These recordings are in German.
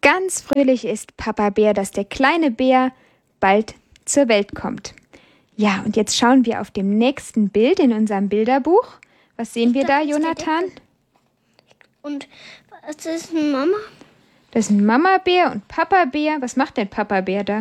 Ganz fröhlich ist Papa Bär, dass der kleine Bär bald zur Welt kommt. Ja, und jetzt schauen wir auf dem nächsten Bild in unserem Bilderbuch. Was sehen wir da, Jonathan? Und was ist eine Mama? Das ist ein Mama-Bär und Papa-Bär. Was macht denn Papa Bär da?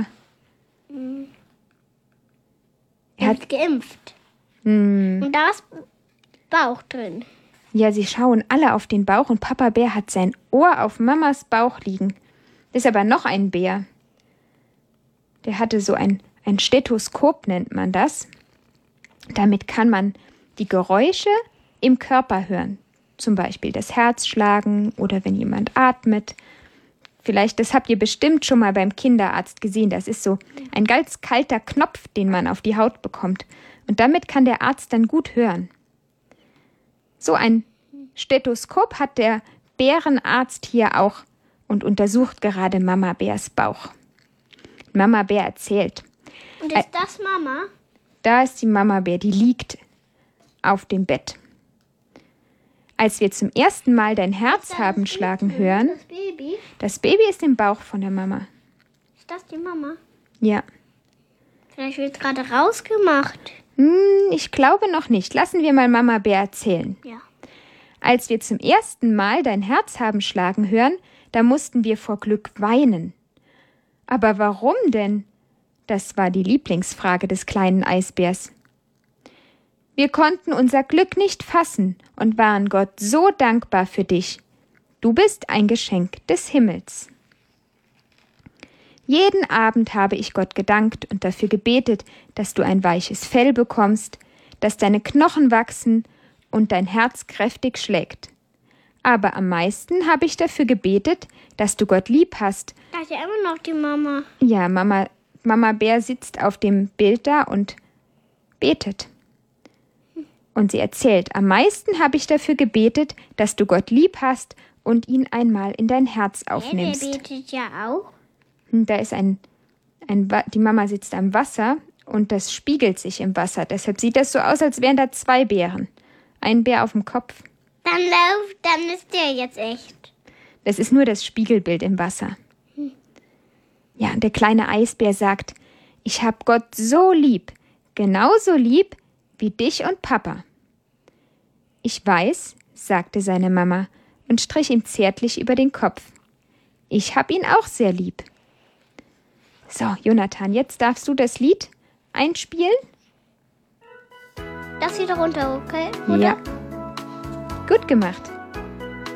Er hat geimpft. Und da ist Bauch drin. Ja, sie schauen alle auf den Bauch und Papa Bär hat sein Ohr auf Mamas Bauch liegen. Das ist aber noch ein Bär. Der hatte so ein Stethoskop, nennt man das. Damit kann man die Geräusche im Körper hören. Zum Beispiel das Herzschlagen oder wenn jemand atmet. Vielleicht, das habt ihr bestimmt schon mal beim Kinderarzt gesehen. Das ist so ein ganz kalter Knopf, den man auf die Haut bekommt. Und damit kann der Arzt dann gut hören. So ein Stethoskop hat der Bärenarzt hier auch und untersucht gerade Mama Bärs Bauch. Mama Bär erzählt. Und ist das Mama? Da ist die Mama Bär, die liegt auf dem Bett. Als wir zum ersten Mal dein Herz haben schlagen hören, das Baby ist im Bauch von der Mama. Ist das die Mama? Ja. Vielleicht wird gerade rausgemacht. Ich glaube noch nicht. Lassen wir mal Mama Bär erzählen. Ja. Als wir zum ersten Mal dein Herz haben schlagen hören, da mussten wir vor Glück weinen. Aber warum denn? Das war die Lieblingsfrage des kleinen Eisbärs. Wir konnten unser Glück nicht fassen und waren Gott so dankbar für dich. Du bist ein Geschenk des Himmels. Jeden Abend habe ich Gott gedankt und dafür gebetet, dass du ein weiches Fell bekommst, dass deine Knochen wachsen und dein Herz kräftig schlägt. Aber am meisten habe ich dafür gebetet, dass du Gott lieb hast. Da ist ja immer noch die Mama. Ja, Mama Bär sitzt auf dem Bild da und betet. Und sie erzählt, am meisten habe ich dafür gebetet, dass du Gott lieb hast und ihn einmal in dein Herz aufnimmst. Der betet ja auch. Da ist die Mama sitzt am Wasser und das spiegelt sich im Wasser. Deshalb sieht das so aus, als wären da zwei Bären. Ein Bär auf dem Kopf. Dann ist der jetzt echt. Das ist nur das Spiegelbild im Wasser. Ja, und der kleine Eisbär sagt, ich hab Gott so lieb, genauso lieb wie dich und Papa. Ich weiß, sagte seine Mama und strich ihm zärtlich über den Kopf. Ich hab ihn auch sehr lieb. So, Jonathan, jetzt darfst du das Lied einspielen. Das hier darunter, okay? Oder? Ja. Gut gemacht.